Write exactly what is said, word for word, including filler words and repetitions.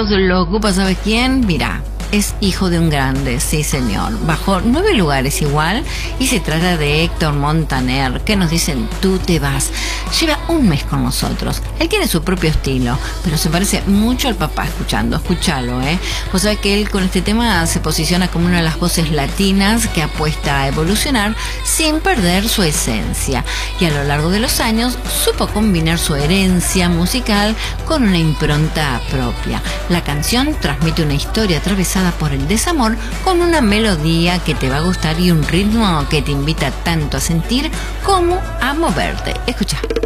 puestos lo ocupa, ¿sabes quién? Mirá, es hijo de un grande, sí señor. Bajó nueve lugares igual y se trata de Héctor Montaner, que nos dicen tú te vas. Lleva un mes con nosotros. Él tiene su propio estilo, pero se parece mucho al papá escuchando. Escúchalo, ¿eh? Vos sabés que él con este tema se posiciona como una de las voces latinas que apuesta a evolucionar sin perder su esencia. Y a lo largo de los años supo combinar su herencia musical con una impronta propia. La canción transmite una historia atravesada por el desamor con una melodía que te va a gustar y un ritmo que te invita tanto a sentir como a moverte. Escucha.